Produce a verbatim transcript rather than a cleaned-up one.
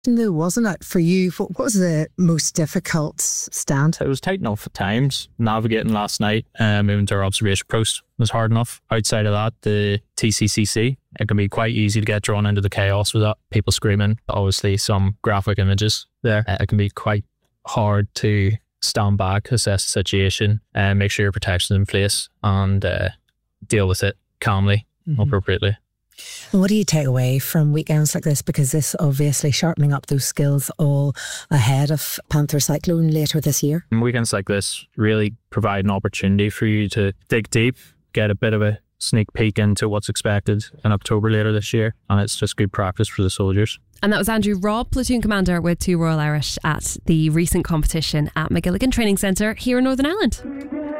Though, wasn't it, for you? What was the most difficult stand? It was tight enough at times. Navigating last night, uh, moving to our observation post was hard enough. Outside of that, the T C C C, it can be quite easy to get drawn into the chaos with that. People screaming, obviously some graphic images there. Uh, it can be quite hard to stand back, assess the situation, and make sure your protection's in place and uh, deal with it calmly, mm-hmm. appropriately. And what do you take away from weekends like this? Because this obviously sharpening up those skills all ahead of Panther Cyclone later this year. And weekends like this really provide an opportunity for you to dig deep, get a bit of a sneak peek into what's expected in October later this year. And it's just good practice for the soldiers. And that was Andrew Robb, Platoon Commander with two Royal Irish at the recent competition at Magilligan Training Centre here in Northern Ireland.